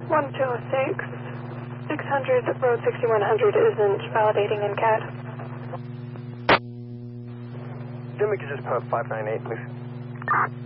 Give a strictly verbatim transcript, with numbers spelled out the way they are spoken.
one two oh six, six hundred, road sixty-one hundred isn't validating in C A D. Jimmy could just put up five nine eight, please.